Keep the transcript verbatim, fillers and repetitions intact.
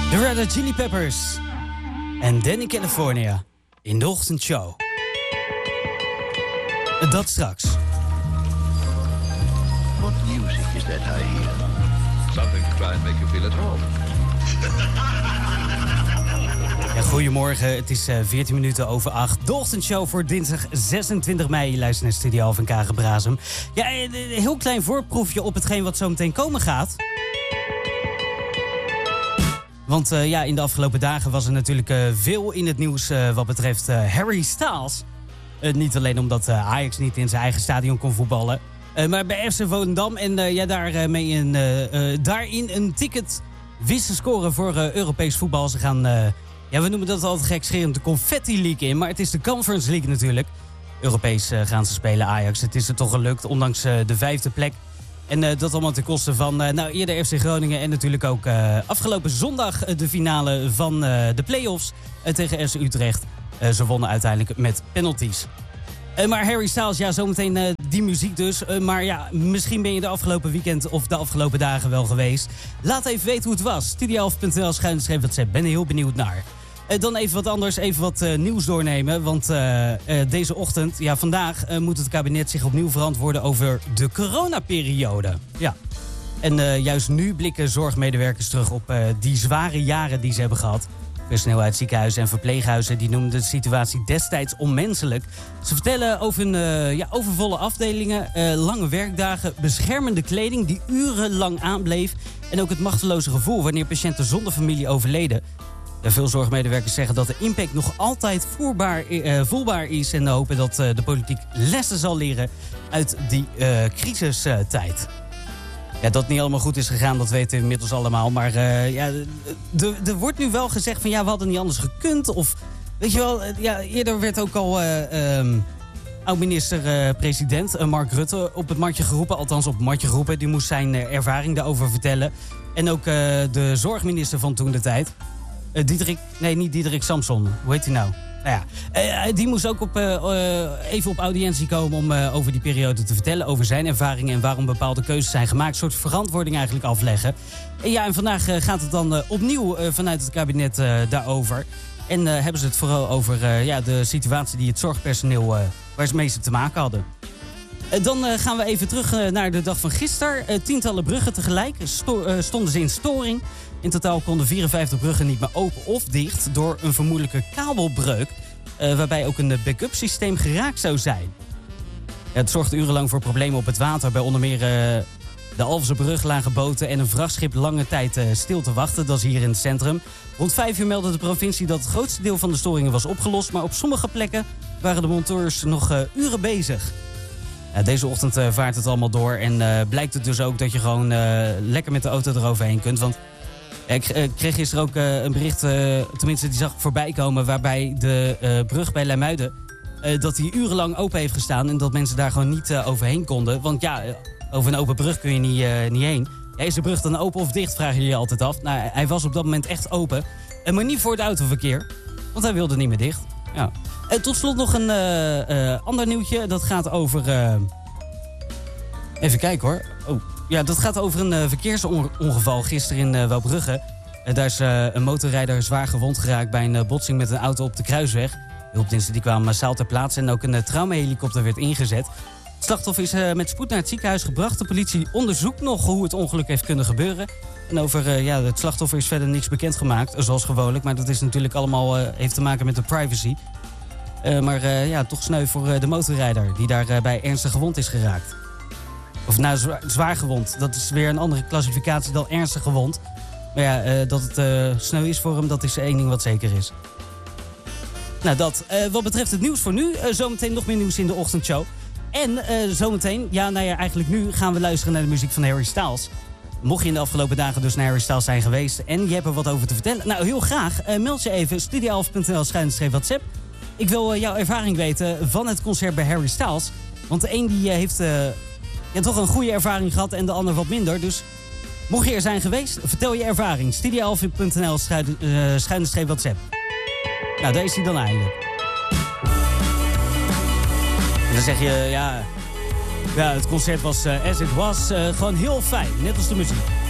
De Red Hot Chili Peppers en Danny California in de ochtendshow. Dat straks. What music is that I hear? Something to try and make you feel at home. Ja, goedemorgen, het is uh, veertien minuten over acht. De ochtendshow voor dinsdag zesentwintig mei. Je luistert naar Studio Alphen K. Brazem. Ja, een heel klein voorproefje op hetgeen wat zo meteen komen gaat. Want uh, ja, in de afgelopen dagen was er natuurlijk uh, veel in het nieuws uh, wat betreft uh, Harry Styles. Uh, niet alleen omdat uh, Ajax niet in zijn eigen stadion kon voetballen. Uh, maar bij F C Volendam en uh, ja, daarmee uh, een, uh, uh, daarin een ticket wist te scoren voor uh, Europees voetbal. Ze gaan, uh, ja, we noemen dat altijd gekscherend de Confetti League in. Maar het is de Conference League natuurlijk. Europees uh, gaan ze spelen, Ajax. Het is er toch gelukt, ondanks uh, de vijfde plek. En uh, dat allemaal ten koste van uh, nou, eerder F C Groningen. En natuurlijk ook uh, afgelopen zondag uh, de finale van uh, de play-offs uh, tegen F C Utrecht. Uh, ze wonnen uiteindelijk met penalties. Uh, maar Harry Styles, ja, zometeen uh, die muziek dus. Uh, maar ja, misschien ben je de afgelopen weekend of de afgelopen dagen wel geweest. Laat even weten hoe het was. studio elf punt n l schuine streep wat zet. Ben er heel benieuwd naar. Uh, dan even wat anders, even wat uh, nieuws doornemen. Want uh, uh, deze ochtend, ja, vandaag uh, moet het kabinet zich opnieuw verantwoorden over de coronaperiode. Ja. En uh, juist nu blikken zorgmedewerkers terug op uh, die zware jaren die ze hebben gehad. Personeel uit ziekenhuizen en verpleeghuizen die noemden de situatie destijds onmenselijk. Ze vertellen over hun uh, ja, overvolle afdelingen, uh, lange werkdagen, beschermende kleding die urenlang aanbleef. En ook het machteloze gevoel wanneer patiënten zonder familie overleden. Ja, veel zorgmedewerkers zeggen dat de impact nog altijd voelbaar, uh, voelbaar is. En hopen dat uh, de politiek lessen zal leren uit die uh, crisistijd. Ja, dat het niet allemaal goed is gegaan, dat weten we inmiddels allemaal. Maar uh, ja, er wordt nu wel gezegd van ja, we hadden niet anders gekund. Of weet je wel, ja, eerder werd ook al uh, um, oud-minister-president uh, Mark Rutte op het matje geroepen. Althans op het matje geroepen. Die moest zijn uh, ervaring daarover vertellen. En ook uh, de zorgminister van toen de tijd. Uh, Diederik, nee, niet Diederik Samson. Hoe heet hij nou? Nou ja, uh, die moest ook op, uh, uh, even op audiëntie komen om uh, over die periode te vertellen. Over zijn ervaringen en waarom bepaalde keuzes zijn gemaakt. Een soort verantwoording eigenlijk afleggen. En ja, en vandaag uh, gaat het dan uh, opnieuw uh, vanuit het kabinet uh, daarover. En uh, hebben ze het vooral over uh, ja, de situatie die het zorgpersoneel, uh, waar ze meeste te maken hadden. Uh, dan uh, gaan we even terug uh, naar de dag van gisteren. Uh, tientallen bruggen tegelijk sto- uh, stonden ze in storing. In totaal konden vierenvijftig bruggen niet meer open of dicht door een vermoedelijke kabelbreuk. Uh, waarbij ook een backup systeem geraakt zou zijn. Ja, het zorgde urenlang voor problemen op het water. Bij onder meer uh, de Alphense brug lagen boten en een vrachtschip lange tijd uh, stil te wachten. Dat is hier in het centrum. Rond vijf uur meldde de provincie dat het grootste deel van de storingen was opgelost. Maar op sommige plekken waren de monteurs nog uh, uren bezig. Ja, deze ochtend uh, vaart het allemaal door. En uh, blijkt het dus ook dat je gewoon uh, lekker met de auto eroverheen kunt. Want ik uh, kreeg gisteren ook uh, een bericht, uh, tenminste die zag ik voorbij komen, waarbij de uh, brug bij Leimuiden, uh, dat die urenlang open heeft gestaan en dat mensen daar gewoon niet uh, overheen konden. Want ja, uh, over een open brug kun je niet, uh, niet heen. Ja, is de brug dan open of dicht, vragen jullie altijd af. Nou, hij was op dat moment echt open, uh, maar niet voor het autoverkeer, want hij wilde niet meer dicht. Ja. Uh, tot slot nog een uh, uh, ander nieuwtje, dat gaat over... Uh... Even kijken hoor. Oh. Ja, dat gaat over een uh, verkeersongeval gisteren in uh, Wouwbrugge. Uh, daar is uh, een motorrijder zwaar gewond geraakt bij een uh, botsing met een auto op de kruisweg. Hulpdiensten die kwamen massaal ter plaatse en ook een uh, traumahelikopter werd ingezet. Het slachtoffer is uh, met spoed naar het ziekenhuis gebracht. De politie onderzoekt nog hoe het ongeluk heeft kunnen gebeuren. En over uh, ja, het slachtoffer is verder niks bekendgemaakt, zoals gewoonlijk. Maar dat is natuurlijk allemaal uh, heeft te maken met de privacy. Uh, maar uh, ja, toch sneu voor uh, de motorrijder die daarbij uh, ernstig gewond is geraakt. Of nou, zwaar, zwaar gewond. Dat is weer een andere klassificatie dan ernstig gewond. Maar ja, uh, dat het uh, sneu is voor hem, dat is één ding wat zeker is. Nou, dat. Uh, wat betreft het nieuws voor nu. Uh, zometeen nog meer nieuws in de ochtendshow. En uh, zometeen, ja, nou ja, eigenlijk nu gaan we luisteren naar de muziek van Harry Styles. Mocht je in de afgelopen dagen dus naar Harry Styles zijn geweest en je hebt er wat over te vertellen, nou, heel graag. Uh, meld je even studio elf punt n l schuine streep WhatsApp. Ik wil uh, jouw ervaring weten van het concert bij Harry Styles. Want de een die uh, heeft... Uh, Je hebt toch een goede ervaring gehad en de ander wat minder. Dus mocht je er zijn geweest, vertel je ervaring. studio elf punt n l schuine streep WhatsApp. Nou, daar is hij dan eindelijk. En dan zeg je, ja... Ja, het concert was uh, as it was. Uh, gewoon heel fijn, net als de muziek.